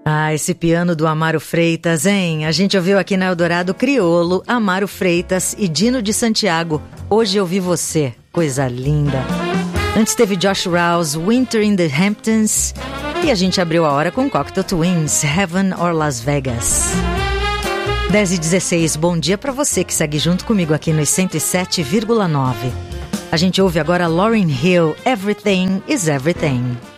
Ah, esse piano do Amaro Freitas, hein? A gente ouviu aqui na Eldorado Criolo, Amaro Freitas e Dino de Santiago. Hoje eu vi você, coisa linda. Antes teve Josh Rouse, Winter in the Hamptons. E a gente abriu a hora com Cocteau Twins, Heaven or Las Vegas. 10h16, bom dia pra você que segue junto comigo aqui nos 107,9. A gente ouve agora Lauryn Hill, Everything is Everything.